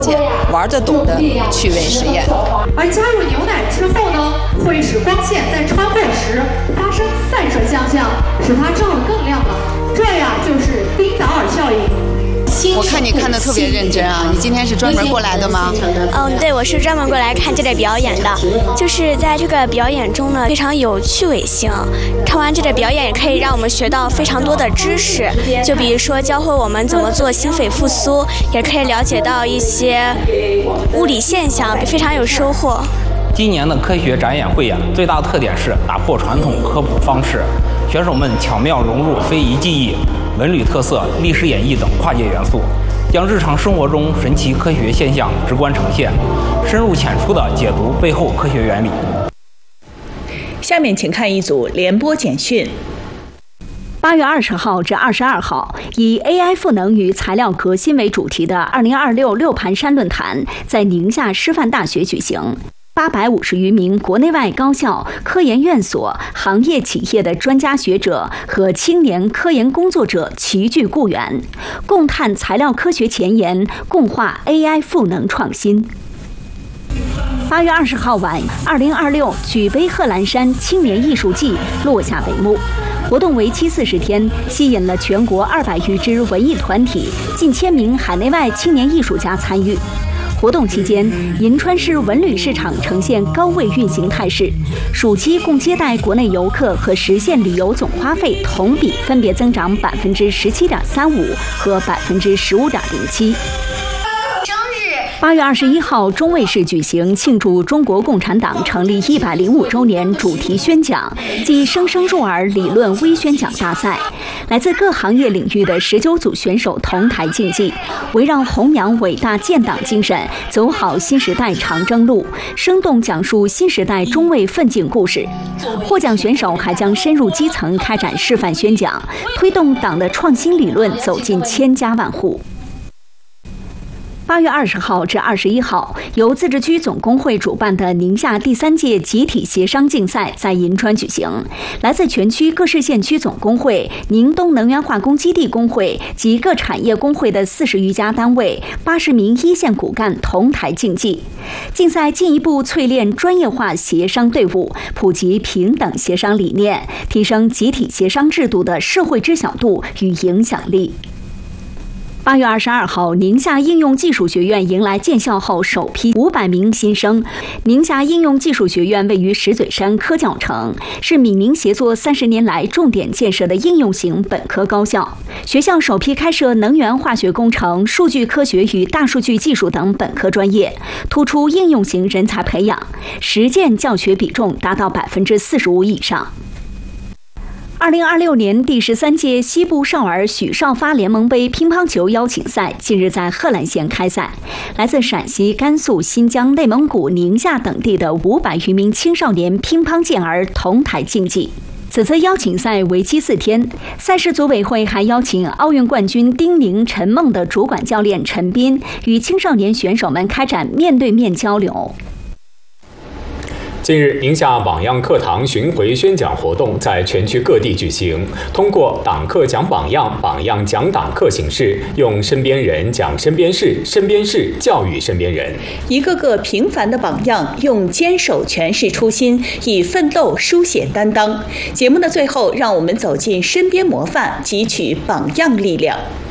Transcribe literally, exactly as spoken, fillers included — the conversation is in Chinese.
玩得懂的趣味实验。 而加入牛奶之后呢，会使光线在穿过时发生散射现象，使它照得更亮了。这呀就是丁达尔效应。 我看你看得特别认真啊！你今天是专门过来的吗？ 嗯，对，我是专门过来看这类表演的。就是在这个表演中呢，非常有趣味性。看完这个表演，也可以让我们学到非常多的知识，就比如说教会我们怎么做心肺复苏，也可以了解到一些物理现象，非常有收获。 今年的科学展演汇演最大的特点是打破传统科普方式，选手们巧妙融入非遗技艺、文旅特色、历史演绎等跨界元素，将日常生活中神奇科学现象直观呈现，深入浅出地解读背后科学原理。 下面请看一组联播简讯。 八月二十号至二十二号，以 A I 赋能与材料革新为主题的二零二六六盘山论坛在宁夏师范大学举行。八百五十余名国内外高校、科研院所、行业企业的专家学者和青年科研工作者齐聚固原，共探材料科学前沿，共话 A I 赋能创新。八月二十号晚，二零二六举杯贺兰山青年艺术季落下帷幕。活动为期四十天，吸引了全国二百余支文艺团体、近千名海内外青年艺术家参与。活动期间，银川市文旅市场呈现高位运行态势，暑期共接待国内游客和实现旅游总花费同比分别增长百分之十七点三五和百分之十五点零七。八月二十一号，中卫市举行庆祝中国共产党成立一百零五周年主题宣讲暨生生入耳理论微宣讲大赛。来自各行业领域的十九组选手同台竞技，围绕弘扬伟大建党精神，走好新时代长征路，生动讲述新时代中卫奋进故事。获奖选手还将深入基层开展示范宣讲，推动党的创新理论走进千家万户。八月二十号至二十一号，由自治区总工会主办的宁夏第三届集体协商竞赛在银川举行。来自全区各市县区总工会、宁东能源化工基地工会及各产业工会的四十余家单位、八十名一线骨干同台竞技。竞赛进一步淬炼专业化协商队伍，普及平等协商理念，提升集体协商制度的社会知晓度与影响力。八月二十二号，宁夏应用技术学院迎来建校后首批五百名新生。宁夏应用技术学院位于石嘴山科教城，是闽宁协作三十年来重点建设的应用型本科高校。学校首批开设能源化学工程、数据科学与大数据技术等本科专业，突出应用型人才培养，实践教学比重达到百分之四十五以上。二零二六年第十三届西部少儿许少发联盟杯乒乓球邀请赛近日在贺兰县开赛，来自陕西、甘肃、新疆、内蒙古、宁夏等地的五百余名青少年乒乓健儿同台竞技。此次邀请赛为期四天，赛事组委会还邀请奥运冠军丁宁、陈梦的主管教练陈斌与青少年选手们开展面对面交流。 近日，宁夏榜样课堂巡回宣讲活动在全区各地举行。通过党课讲榜样、榜样讲党课形式，用身边人讲身边事，身边事教育身边人。 一个个平凡的榜样，用坚守诠释初心，以奋斗书写担当。节目的最后，让我们走进身边模范，汲取榜样力量。